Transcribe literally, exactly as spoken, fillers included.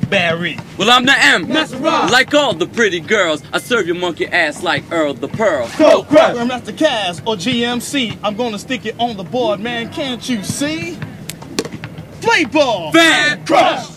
Barry. Well, I'm the M. Master Rob. Like all the pretty girls, I serve your monkey ass like Earl the Pearl. Go Crush. I'm Master Kaz or G M C. I'm gonna stick it on the board, man. Can't you see? Play ball. Fan Crush.